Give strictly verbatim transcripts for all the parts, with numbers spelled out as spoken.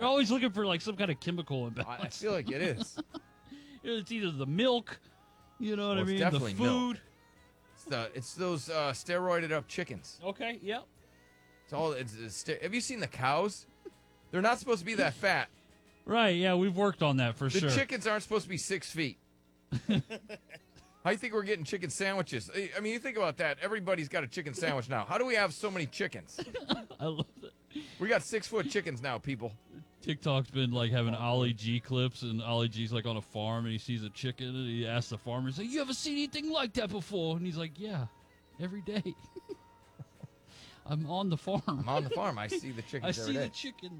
always looking for like some kind of chemical I, imbalance. I feel like it is. It's either the milk, you know what Well, I it's mean, definitely the food. milk. It's the it's those uh, steroided up chickens. Okay, yep. It's all. It's, it's ster- Have you seen the cows? They're not supposed to be that fat. Right, yeah, we've worked on that for The sure. chickens aren't supposed to be six feet. How do you think we're getting chicken sandwiches? I mean, you think about that. Everybody's got a chicken sandwich now. How do we have so many chickens? I love it. We got six foot chickens now, people. TikTok's been like having Ollie G clips, and Ollie G's like on a farm, and he sees a chicken, and he asks the farmer, he's like, "You ever seen anything like that before?" And he's like, "Yeah, every day. I'm on the farm. I'm on the farm. I see the I chickens every see day. the chicken."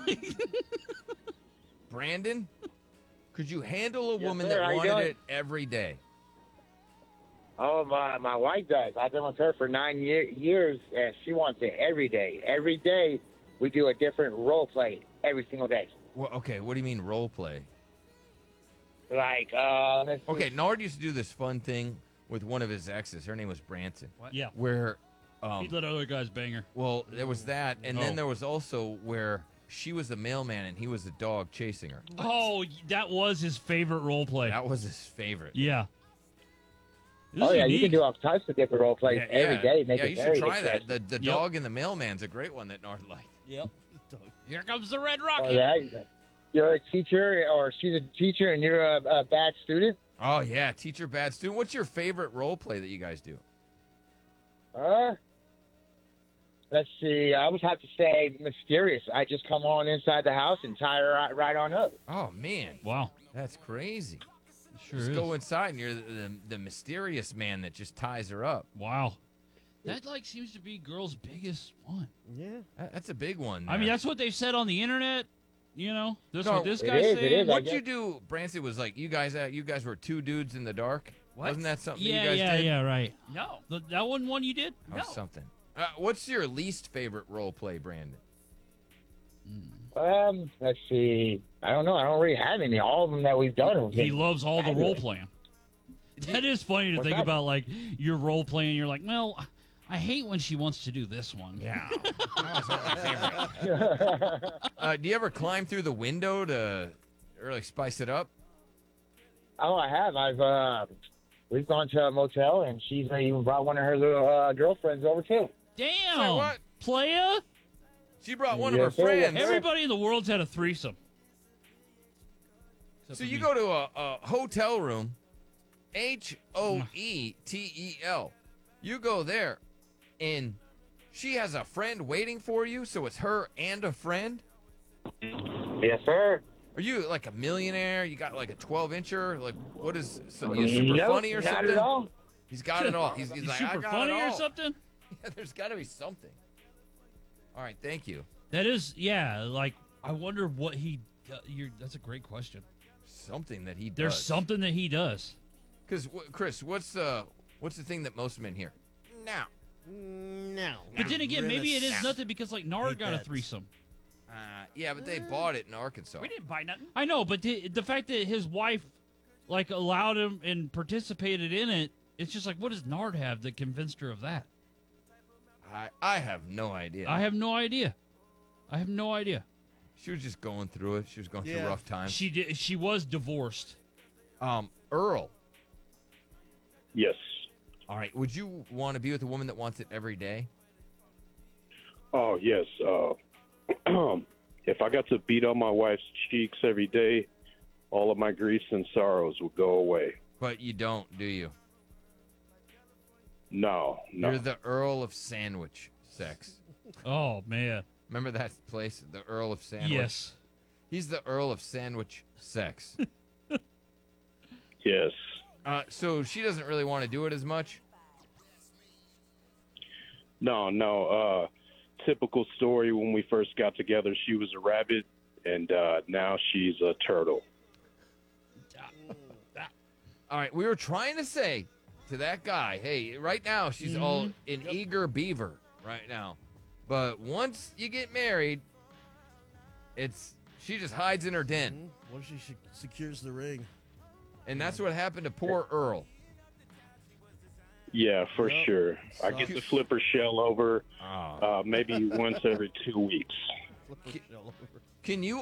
Brandon, could you handle a Yes, woman sir. that How you wanted doing? it every day? Oh, my my wife does. I've been with her for nine year, years, and she wants it every day. Every day, we do a different role play every single day. Well, okay, what do you mean role play? Like, uh, let's see. Okay, Nard used to do this fun thing with one of his exes. Her name was Branson. Yeah. Where, um, He'd let other guys bang her. well, there was that, and Oh. then there was also where she was the mailman and he was the dog chasing her. Oh, that was his favorite role play. That was his favorite. Yeah. This Oh is yeah, you unique. can do all types of different role plays Yeah, every yeah. day. Make yeah, it you very should try that. interesting. The the Yep. dog and the mailman's a great one that Nard liked. Yep. Here comes the red Oh, rocket. yeah. You're a teacher, or she's a teacher, and you're a, a bad student. Oh yeah, teacher bad student. What's your favorite role play that you guys do? Uh, let's see. I would have to say mysterious. I just come on inside the house and tie her right, right on up. Oh man, Wow. that's crazy. Sure Just is. go inside and you're the, the, the mysterious man that just ties her up. Wow. That like seems to be girls' biggest one. Yeah. That- That's a big one. I mean, there. that's what they've said on the internet. You know, that's No, what this it guy's is, it saying. is. I What'd guess- you do, Branson? Was like you guys. Uh, you guys were two dudes in the dark. What? Wasn't that something Yeah, you guys yeah, did? yeah, right. No. Th- that wasn't one you did? Oh, No. something. Uh, what's your least favorite role play, Brandon? Um, let's see. I don't know. I don't really have any. All of them that we've done. have He been loves all the fabulous. role playing. That is funny to What's think that? about. Like you're role playing, you're like, well, I hate when she wants to do this one. Yeah, that was one of my favorite. uh, do you ever climb through the window to really spice it up? Oh, I have. I've uh, we've gone to a motel, and she's uh, even brought one of her little uh, girlfriends over too. Damn, Say what? playa. She brought one Yes, of sir, her yes, friends. sir. Everybody in the world's had a threesome. Except So for you me. go to a, a hotel room, H O E T E L. You go there, and she has a friend waiting for you, so it's her and a friend. Yes, sir. Are you like a millionaire? You got like a twelve incher? Like, what is, so you super Nope, funny or not something? at all. He's got it all. He's, he's You like, I super got funny it or all. something. Yeah, there's got to be something. All right, thank you. That is, yeah. Like, I wonder what he. Uh, you're, that's a great question. Something that he does. There's something that he does. Because, Chris, what's uh, what's the thing that most men hear? Now. No. But then again, maybe it is Grimace. nothing because like Nard Hate got a that. threesome. Uh, yeah, but they bought it in Arkansas. We didn't buy nothing. I know, but the, the fact that his wife like allowed him and participated in it, it's just like, what does Nard have that convinced her of that? I, I have no idea. I have no idea. I have no idea. She was just going through it. She was going Yeah. through rough times. She did. She was divorced. Um, Earl. Yes. All right. Would you want to be with a woman that wants it every day? Oh, yes. Uh, if I got to beat on my wife's cheeks every day, all of my griefs and sorrows would go away. But you don't, do you? No, no. You're the Earl of Sandwich Sex. Oh man. Remember that place, the Earl of Sandwich? Yes. He's the Earl of Sandwich Sex. Yes. uh, so she doesn't really want to do it as much. No, no. Uh, typical story when we first got together, she was a rabbit, and uh, now she's a turtle. All right, we were trying to say to that guy, hey, right now she's all an eager beaver right now. But once you get married, it's she just hides in her den. Hmm? What if she sh- secures the ring? And that's what happened to poor Earl. Yeah, for Yep. sure. I get to flip her shell over Oh. uh, maybe once every two weeks. Flip her shell over. Can you